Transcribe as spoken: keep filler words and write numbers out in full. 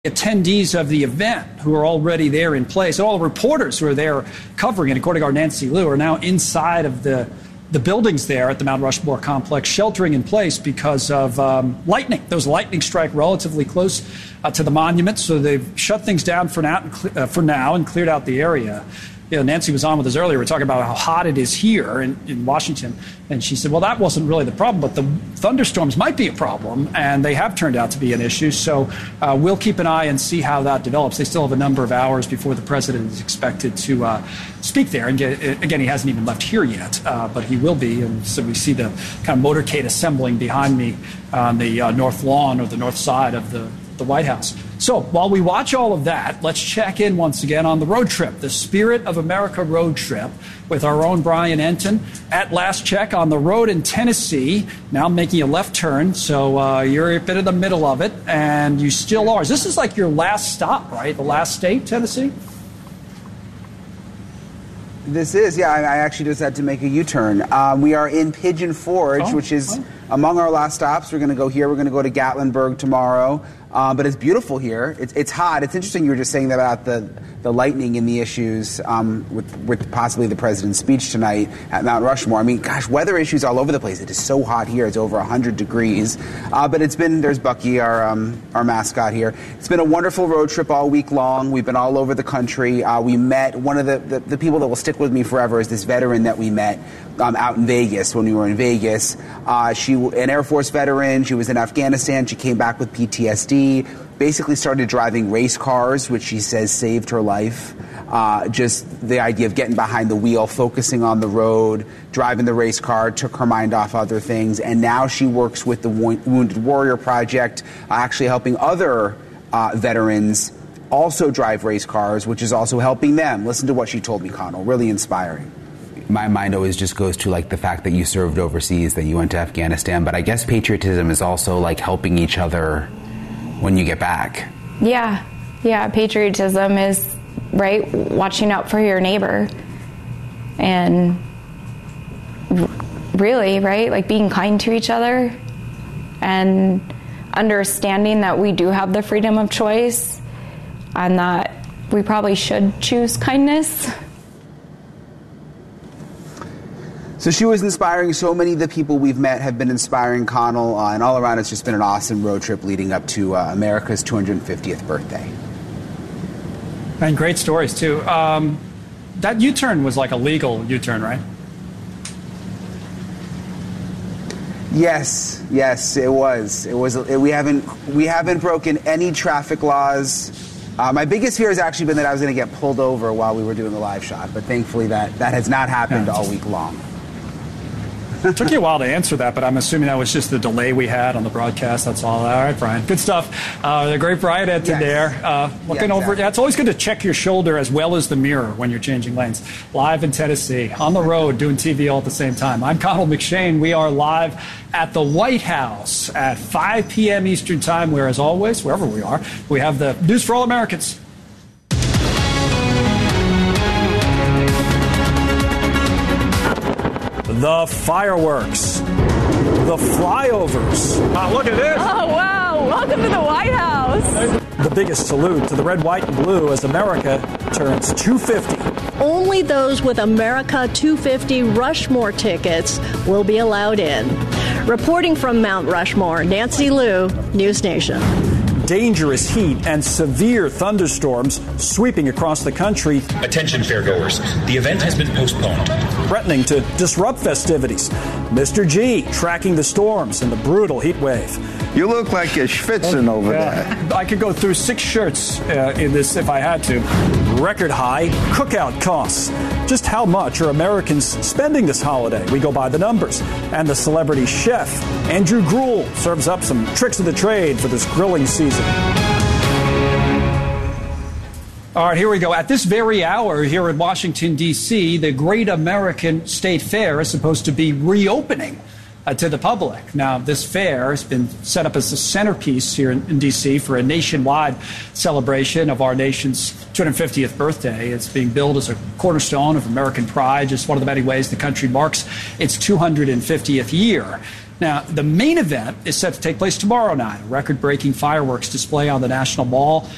attendees of the event who are already there in place, all the reporters who are there covering it, according to our Nancy Liu, are now inside of the the buildings there at the Mount Rushmore complex, sheltering in place because of um, lightning. There was a lightning strike relatively close uh, to the monument, so they've shut things down for now, uh, for now and cleared out the area. You know, Nancy was on with us earlier. We were talking about how hot it is here in, in Washington. And she said, well, that wasn't really the problem, but the thunderstorms might be a problem, and they have turned out to be an issue. So uh, we'll keep an eye and see how that develops. They still have a number of hours before the president is expected to uh, speak there. And get, again, he hasn't even left here yet, uh, but he will be. And so we see the kind of motorcade assembling behind me on the uh, north lawn or the north side of the, the White House. So while we watch all of that, let's check in once again on the road trip, the Spirit of America road trip with our own Brian Entin. At last check on the road in Tennessee, now making a left turn. So uh, you're a bit in the middle of it, and you still are. This is like your last stop, right? The last state, Tennessee? This is, yeah. I actually just had to make a U-turn. Um, we are in Pigeon Forge, oh, which is oh. among our last stops. We're going to go here. We're going to go to Gatlinburg tomorrow. Um, but it's beautiful here. It's, it's hot. It's interesting you were just saying about the, the lightning and the issues um, with, with possibly the president's speech tonight at Mount Rushmore. I mean, gosh, weather issues all over the place. It is so hot here. It's over one hundred degrees. Uh, but it's been, there's Bucky, our um, our mascot here. It's been a wonderful road trip all week long. We've been all over the country. Uh, we met one of the, the, the people that will stick with me forever is this veteran that we met um, out in Vegas when we were in Vegas. Uh, she, an Air Force veteran. She was in Afghanistan. She came back with P T S D. Basically started driving race cars, which she says saved her life. Uh, just the idea of getting behind the wheel, focusing on the road, driving the race car, took her mind off other things. And now she works with the Wounded Warrior Project, uh, actually helping other uh, veterans also drive race cars, which is also helping them. Listen to what she told me, Connell. Really inspiring. My mind always just goes to like the fact that you served overseas, that you went to Afghanistan. But I guess patriotism is also like helping each other when you get back. Yeah, yeah, patriotism is, right, watching out for your neighbor. And really, right, like being kind to each other and understanding that we do have the freedom of choice and that we probably should choose kindness. So she was inspiring. So many of the people we've met have been inspiring, Connell, uh, and all around it's just been an awesome road trip leading up to uh, America's two hundred fiftieth birthday. And great stories, too. Um, that U-turn was like a legal U-turn, right? Yes, yes, it was. It was. It, we haven't we haven't broken any traffic laws. Uh, my biggest fear has actually been that I was going to get pulled over while we were doing the live shot, but thankfully that, that has not happened yeah. all week long. It took you a while to answer that, but I'm assuming that was just the delay we had on the broadcast. That's all. All right, Brian. Good stuff. Uh, the great Brian Entin yes. there. Uh, looking yeah, exactly. over. Yeah, it's always good to check your shoulder as well as the mirror when you're changing lanes. Live in Tennessee, on the road, doing T V all at the same time. I'm Connell McShane. We are live at the White House at five p.m. Eastern Time, where, as always, wherever we are, we have the News for All Americans. The fireworks, the flyovers. Uh, look at this. Oh, wow. Welcome to the White House. The biggest salute to the red, white, and blue as America turns two fifty. Only those with America two fifty Rushmore tickets will be allowed in. Reporting from Mount Rushmore, Nancy Liu, News Nation. Dangerous heat and severe thunderstorms sweeping across the country. Attention, fairgoers. The event has been postponed. Threatening to disrupt festivities. Mister G tracking the storms and the brutal heat wave. You look like you're schwitzing oh, over yeah. there. I could go through six shirts uh, in this if I had to. Record high cookout costs. Just how much are Americans spending this holiday? We go by the numbers. And the celebrity chef, Andrew Gruel, serves up some tricks of the trade for this grilling season. All right, here we go. At this very hour here in Washington, D C, the Great American State Fair is supposed to be reopening uh, to the public. Now, this fair has been set up as a centerpiece here in, in D C for a nationwide celebration of our nation's two hundred fiftieth birthday. It's being billed as a cornerstone of American pride, just one of the many ways the country marks its two hundred fiftieth year. Now, the main event is set to take place tomorrow night, a record-breaking fireworks display on the National Mall.